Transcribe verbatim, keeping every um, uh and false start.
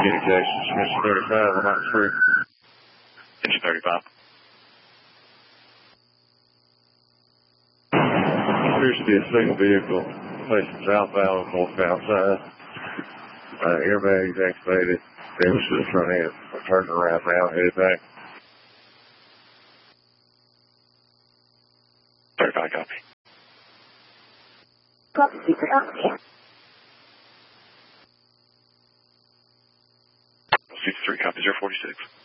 Jason Smith thirty-five, one oh three. Engine thirty-five. Appears to be a single vehicle facing southbound, northbound side. Uh, airbags activated. Damage to the front end. We're turning around now, headed back. thirty-five, copy. Copy, copy. sixty-three, copy, zero forty-six.